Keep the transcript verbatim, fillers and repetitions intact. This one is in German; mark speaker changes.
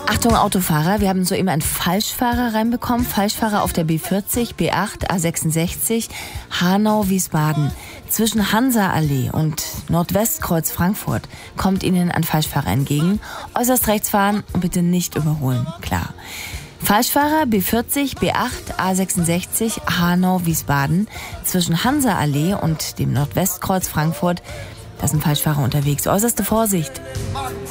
Speaker 1: Achtung Autofahrer, wir haben soeben einen Falschfahrer reinbekommen. Falschfahrer auf der B vierzig, B acht, A sechsundsechzig, Hanau-Wiesbaden. Zwischen Hansa-Allee und Nordwestkreuz Frankfurt kommt Ihnen ein Falschfahrer entgegen. Äußerst rechts fahren und bitte nicht überholen, klar. Falschfahrer B vierzig, B acht, A sechsundsechzig, Hanau-Wiesbaden. Zwischen Hansa-Allee und dem Nordwestkreuz Frankfurt, da ist ein Falschfahrer unterwegs. Äußerste Vorsicht.